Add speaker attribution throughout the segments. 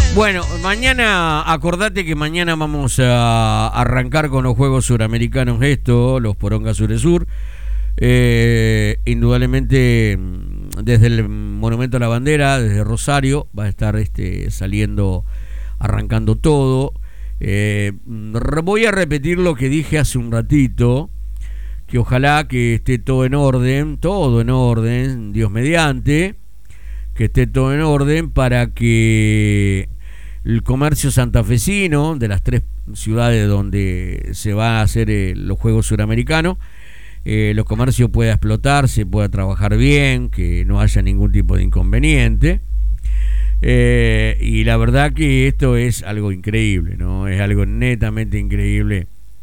Speaker 1: Bueno, mañana, acordate que mañana vamos a arrancar con los Juegos Suramericanos los Poronga Suresur. Indudablemente desde el Monumento a la Bandera, desde Rosario, va a estar saliendo, arrancando todo. Voy a repetir lo que dije hace un ratito, que ojalá que esté todo en orden, Dios mediante, que esté todo en orden para que el comercio santafesino de las 3 ciudades donde se va a hacer los Juegos Suramericanos, los comercios pueda explotarse, pueda trabajar bien, que no haya ningún tipo de inconveniente. Y la verdad que esto es algo increíble, ¿no? Es algo netamente increíble.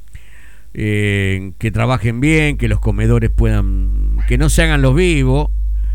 Speaker 1: Que trabajen bien, que los comedores puedan, que no se hagan los vivos,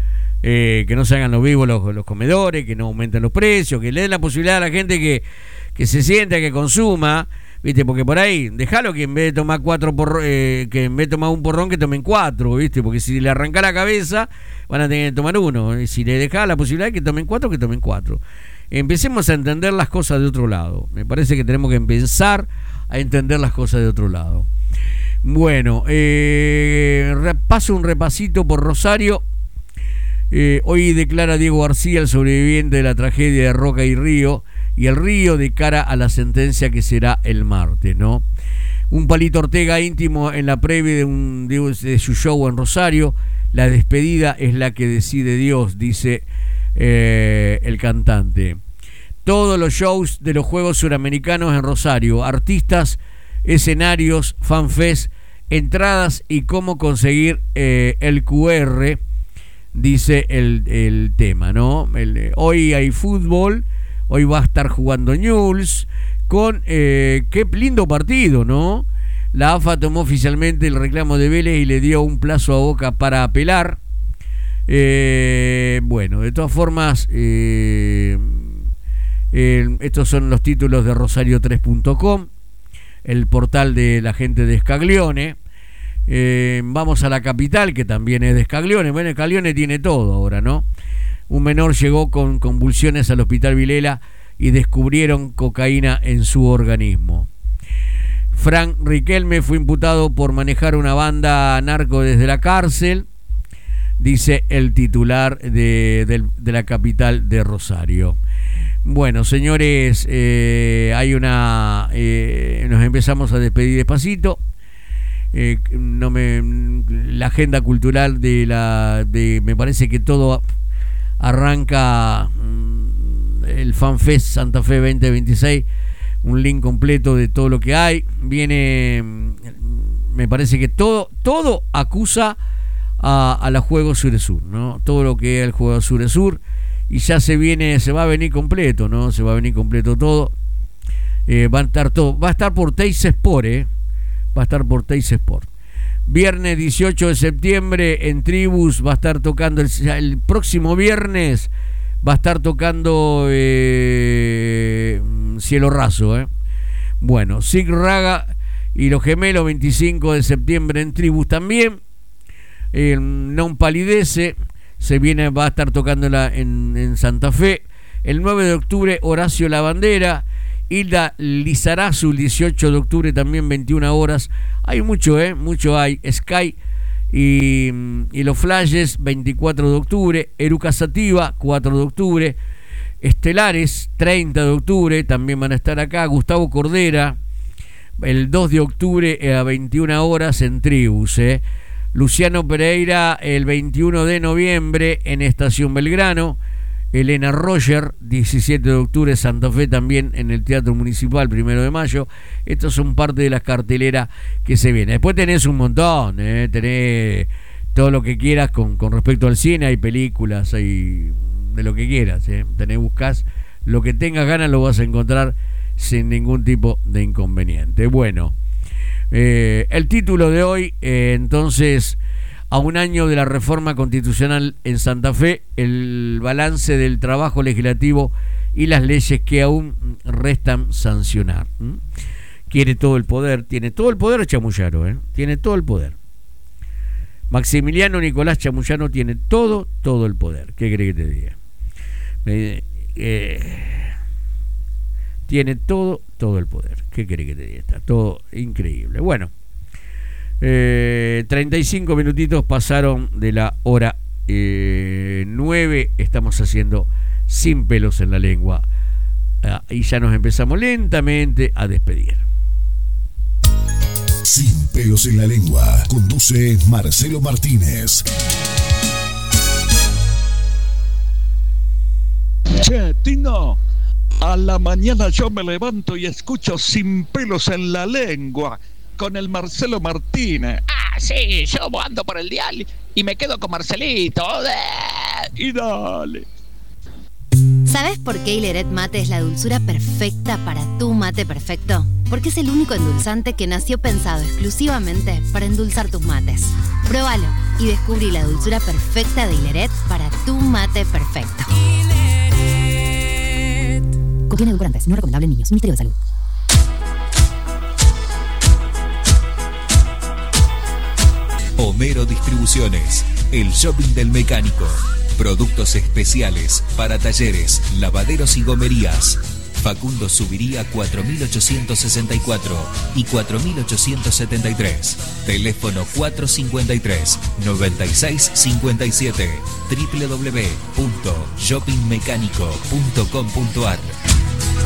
Speaker 1: los comedores, que no aumenten los precios, que le den la posibilidad a la gente que se sienta, que consuma, ¿viste? Porque por ahí, dejalo que en vez de tomar que en vez de tomar un porrón, que tomen 4, ¿viste? Porque si le arranca la cabeza, van a tener que tomar 1. Y si le dejás la posibilidad que tomen 4, que tomen 4. Empecemos a entender las cosas de otro lado. Me parece que tenemos que empezar a entender las cosas de otro lado. Bueno, paso un repasito por Rosario. Hoy declara Diego García, el sobreviviente de la tragedia de Roca y Río, y el Río de cara a la sentencia que será el martes, ¿no? Un Palito Ortega íntimo en la previa de su show en Rosario. La despedida es la que decide Dios, dice el cantante. Todos los shows de los Juegos Suramericanos en Rosario, artistas, escenarios, fanfest, entradas y cómo conseguir el QR, dice el tema, ¿no? Hoy hay fútbol, hoy va a estar jugando Newell's con qué lindo partido, ¿no? La AFA tomó oficialmente el reclamo de Vélez y le dio un plazo a Boca para apelar. Bueno, de todas formas, estos son los títulos de Rosario3.com, el portal de la gente de Scaglione. Vamos a la capital, que también es de Scaglione. Bueno, Scaglione tiene todo ahora, ¿no? Un menor llegó con convulsiones al hospital Vilela y descubrieron cocaína en su organismo. Frank Riquelme fue imputado por manejar una banda narco desde la cárcel, dice el titular de la capital de Rosario. Bueno, señores, nos empezamos a despedir despacito. La agenda cultural me parece que todo arranca el FanFest Santa Fe 2026, un link completo de todo lo que hay. Viene, me parece que todo acusa a la Juegos Suresur, ¿no? Todo lo que es el Juego Suresur, y ya se va a venir completo, ¿no? Se va a venir completo todo. Va a estar por Teis Sport, va a estar por Teis Sport. Viernes 18 de septiembre en Tribus va a estar tocando el próximo viernes va a estar tocando Cielo Raso, Bueno, Sig Raga y los Gemelos 25 de septiembre en Tribus también. Non Palidece va a estar tocando en Santa Fe. El 9 de octubre Horacio Lavandera. Hilda Lizarazu, el 18 de octubre también 21 horas. Hay mucho, mucho hay. Sky y los Flashes 24 de octubre. Eruca Sativa 4 de octubre. Estelares 30 de octubre también van a estar acá. Gustavo Cordera el 2 de octubre a 21 horas en Tribus. Luciano Pereira el 21 de noviembre en Estación Belgrano. Elena Roger, 17 de octubre, Santa Fe también en el Teatro Municipal, 1 de mayo. Estos son parte de las carteleras que se vienen. Después tenés un montón, tenés todo lo que quieras con respecto al cine, hay películas, hay de lo que quieras, buscás lo que tengas ganas, lo vas a encontrar sin ningún tipo de inconveniente. Bueno, el título de hoy, entonces... A un año de la reforma constitucional en Santa Fe, el balance del trabajo legislativo y las leyes que aún restan sancionar. Quiere todo el poder, tiene todo el poder Chamuyaro, tiene todo el poder. Maximiliano Nicolás Chamuyaro tiene todo el poder. ¿Qué crees que te diga? tiene todo el poder. ¿Qué quiere que te diga? Está todo increíble. Bueno, 35 minutitos pasaron de la hora 9. Estamos haciendo Sin Pelos en la Lengua. Y ya nos empezamos lentamente a despedir.
Speaker 2: Sin Pelos en la Lengua. Conduce Marcelo Martínez.
Speaker 3: Che, Tino, a la mañana yo me levanto y escucho Sin Pelos en la Lengua con el Marcelo Martínez.
Speaker 4: Ah, sí, yo ando por el dial y me quedo con Marcelito.
Speaker 3: Y dale.
Speaker 5: ¿Sabes por qué Hileret Mate es la dulzura perfecta para tu mate perfecto? Porque es el único endulzante que nació pensado exclusivamente para endulzar tus mates. Próbalo y descubrí la dulzura perfecta de Hileret para tu mate perfecto. Contiene edulcorantes, no recomendable en niños. Ministerio de Salud.
Speaker 6: Homero Distribuciones, el shopping del mecánico. Productos especiales para talleres, lavaderos y gomerías. Facundo Subiría 4864 y 4873. Teléfono 453-9657. www.shoppingmecánico.com.ar.